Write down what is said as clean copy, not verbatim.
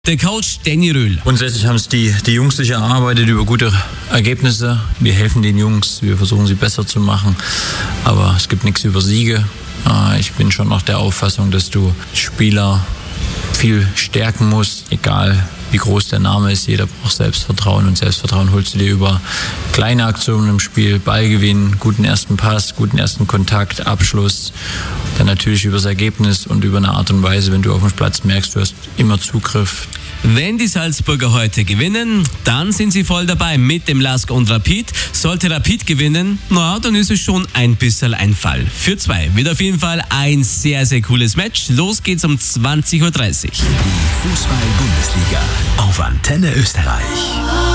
Der Coach Danny Röhl. Grundsätzlich haben es die Jungs sich erarbeitet über gute Ergebnisse. Wir helfen den Jungs, wir versuchen sie besser zu machen, aber es gibt nichts über Siege. Ich bin schon noch der Auffassung, dass du Spieler viel stärken musst, egal wie groß der Name ist. Jeder braucht Selbstvertrauen und Selbstvertrauen holst du dir über kleine Aktionen im Spiel, Ballgewinn, guten ersten Pass, guten ersten Kontakt, Abschluss, dann natürlich über das Ergebnis und über eine Art und Weise, wenn du auf dem Platz merkst, du hast immer Zugriff. Wenn die Salzburger heute gewinnen, dann sind sie voll dabei mit dem LASK und Rapid. Sollte Rapid gewinnen, dann ist es schon ein bisschen ein Fall. Für zwei wird auf jeden Fall ein sehr, sehr cooles Match. Los geht's um 20:30 Uhr. Die Fußball-Bundesliga auf Antenne Österreich.